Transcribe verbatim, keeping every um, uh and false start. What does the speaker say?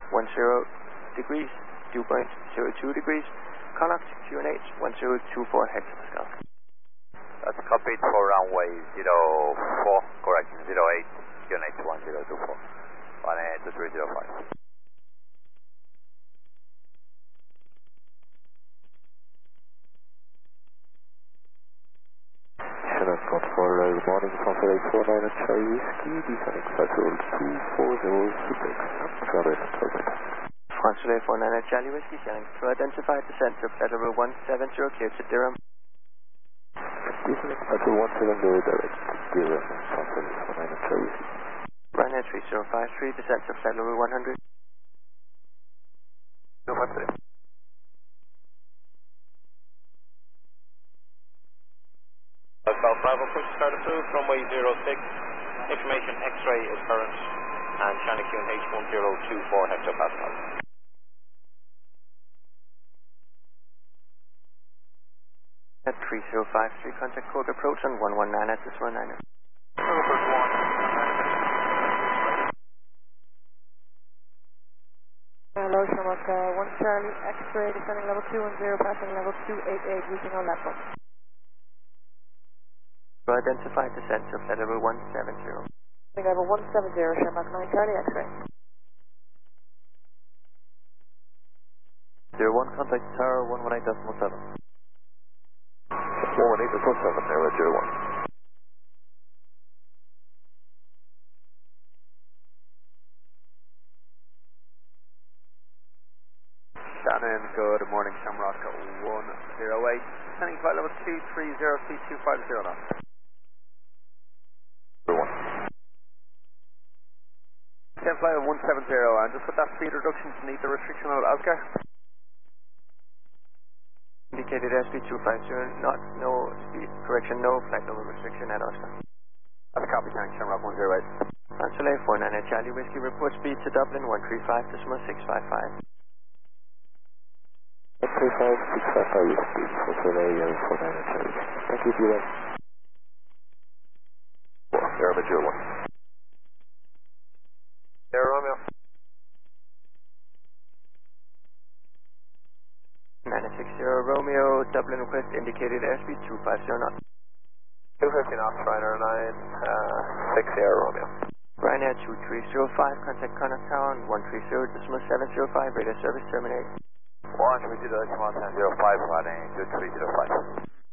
one zero degrees, dew point zero two degrees, Connacht, Q N H one zero two four hectopascal. That's copied for runway zero four, correct, zero eight, Q N H one zero two four, one eight two three zero five. Chinook control, uh, good morning, Control eight four nine at Charlie Whiskey, descending flight level two four zero, Subex, Travis, Travis. Control eight four nine at Charlie Whiskey, sailing to identified descent to flight level one seven zero, clear to Durham. Descending flight level one seven zero, direct to Durham, Control eight four nine at Charlie Whiskey. Ryanair three zero five three, descent to flight level one hundred. No, what's it? South Bravo, push start approved, runway zero six, information X-ray is current, and China Q N H one zero two four hectopascal. At three zero five three, contact code approach on one one nine at this one niner. Hello, Shamrock uh, one Charlie, X-ray, descending level two one zero, passing level two eight eight, reaching our left one. Identified descent to flight level one seven zero. Level one seven zero, Shamrock nine Charlie, X-ray. zero one, contact tower one one eight point seven. one one eight point seven, there at zero one. Shannon, good morning, Shamrock one zero eight, sending flight level two three zero, C two five zero now. ten flight of one seven zero, and just with that speed reduction to meet the restriction of Oscar. Indicated S P two five zero, not, no speed correction, no flight level restriction at Oscar. That's a copy, thanks, Shamrock one zero eight. Control eight four nine at Charlie Whiskey, report speed to Dublin one three five decimal six five five. one three five six five five Whiskey, Control eight four nine at Charlie Whiskey. Thank you, Juliet. Air Major one. Air Romeo. nine six zero Romeo, Dublin request indicated airspeed two five zero knots. two fifty knots, Ryanair nine, uh, six Air Romeo. Ryanair two three zero five, contact Connacht Tower one three zero decimal seven zero five, radar service terminated. one three zero decimal seven zero five, running two three zero five.